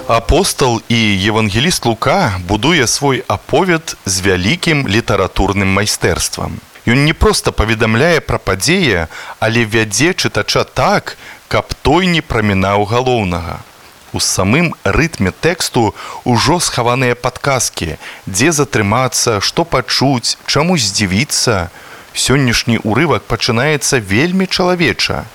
Апостол і евангеліст Лука будуе свой аповед з вялікім літаратурным майстэрствам. Ён не проста паведамляе пра падзеі, але вядзе чытача так, каб той не прамінаў галоўнага. У самым рытме тэксту ўжо схаваныя падказкі, дзе затрымацца, што пачуць, чаму здзівіцца. Сённяшні ўрывак пачынаецца вельмі чалавеча.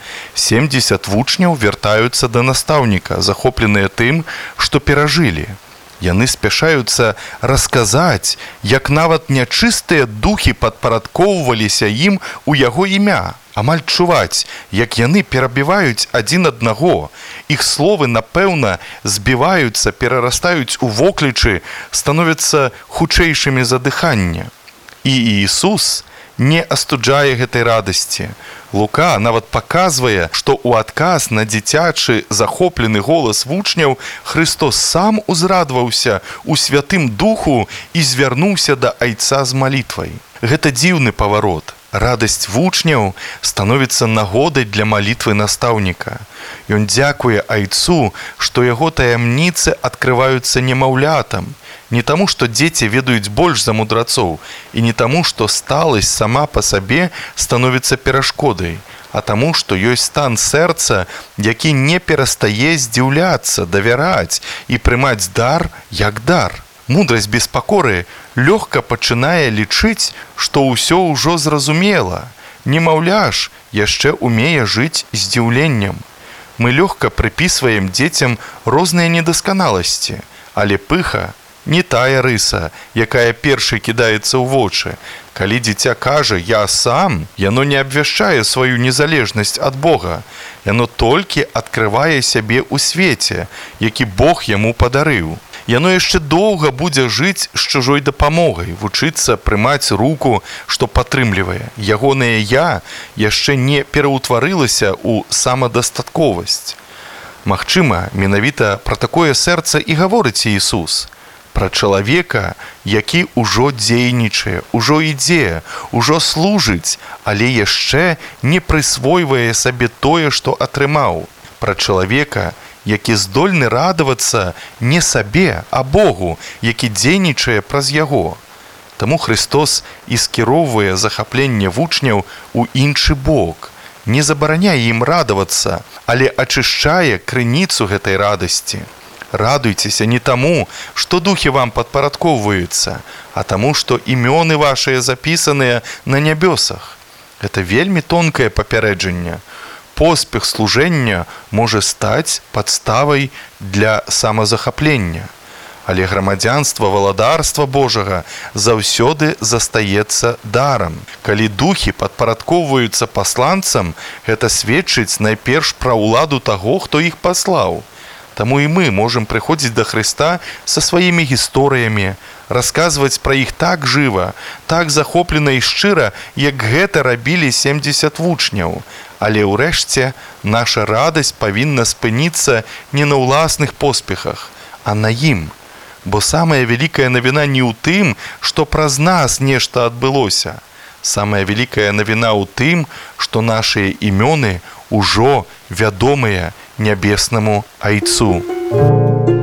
70 вучняў вяртаюцца да настаўніка, захопленыя тым, што перажылі. Яны спяшаюцца расказаць, як нават нячыстыя духі падпарадкоўваліся ім у яго імя. Амаль чуваць, як яны перабіваюць адзін аднаго. Іх словы, напэўна, збіваюцца, перарастаюць у воклічы, становяцца хутчэйшымі за дыханне. І Ісус не астуджае гэтай радасці. Лука нават паказвае, што ў адказ на дзіцячы захоплены голас вучняў Христос сам узрадваўся ў Святым Духу і звярнуўся да Айца з малітвай. Гэта дзіўны паварот. Радасць вучняў становіцца нагодай для малітвы настаўніка. Ён дзякуе Айцу, што яго таямніцы адкрываюцца немаўлятам. Не таму, што дзеці ведаюць больш за мудрацоў, і не таму, што сталасць сама па сабе становіцца перашкодай, а таму, што ёсць стан сэрца, які не перастае здзіўляцца, давяраць і прымаць дар як дар. Мудрасць без пакоры лёгка пачынае лічыць, што ўсё ўжо зразумела. Немаўля ж яшчэ умее жыць здзіўленнем. Мы лёгка прыпісваем дзецям розныя недасканаласці, але пыха не тая рыса, якая першай кідаецца ў вочы. Калі дзіця кажа «я сам», яно не абвяшчае сваю незалежнасць ад Бога. Яно толькі адкрывае сябе ў свеце, які Бог яму падарыў. Яно яшчэ доўга будзе жыць з чужой дапамогай, вучыцца прымаць руку, што падтрымлівае. Ягонае «я» яшчэ не пераўтварылася ў самадастатковасць. Магчыма, менавіта пра такое сэрца і гаворыць Ісус. Пра чалавека, які ўжо дзейнічае, ўжо ідзе, ўжо служыць, але яшчэ не прысвойвае сабе тое, што атрымаў. Пра чалавека, які здольны радавацца не сабе, а Богу, які дзейнічае праз яго. Таму Христос і скіроўвае захапленне вучняў у іншы бок. Не забараняе ім радавацца, але ачышчае крыніцу гэтай радасці. Радуйцеся не таму, што духі вам падпарадкоўваюцца, а таму, што імёны вашыя запісаныя на нябёсах. Гэта вельмі тонкае папярэджанне. Поспех служэння можа стаць падставай для самазахаплення. Але грамадзянства валадарства Божага заўсёды застаецца дарам. Калі духі падпарадкоўваюцца пасланцам, гэта сведчыць найперш пра ўладу таго, хто іх паслаў. Таму і мы можам прыходзіць да Хрыста са сваімі гісторыямі, расказваць пра іх так жыва, так захоплена і шчыра, як гэта рабілі 70 вучняў. Але ўрэшце наша радасць павінна спыніцца не на ўласных поспехах, а на ім. Бо самая вялікая навіна не ў тым, што праз нас нешта адбылося. Самая вялікая навіна ў тым, што нашыя імёны ўжо вядомыя нябеснаму Айцу.